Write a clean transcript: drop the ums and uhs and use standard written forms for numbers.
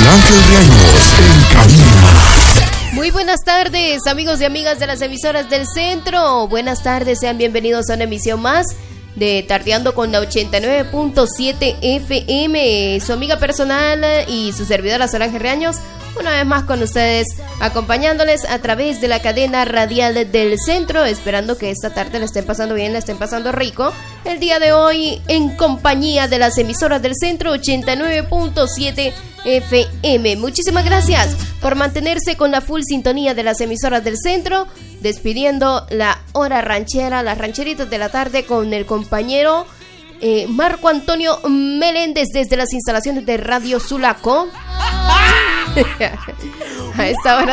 Ángel Reaños en cabina. Muy buenas tardes, amigos y amigas de las emisoras del centro. Buenas tardes, sean bienvenidos a una emisión más de Tardeando con la 89.7 FM. Su amiga personal y su servidora Solange Reaños, una vez más con ustedes, acompañándoles a través de la cadena radial del centro, esperando que esta tarde la estén pasando bien, la estén pasando rico. El día de hoy en compañía de las emisoras del centro 89.7 FM. Muchísimas gracias por mantenerse con la full sintonía de las emisoras del centro, despidiendo la hora ranchera, las rancheritas de la tarde con el compañero Marco Antonio Meléndez desde las instalaciones de Radio Sulaco. A esta hora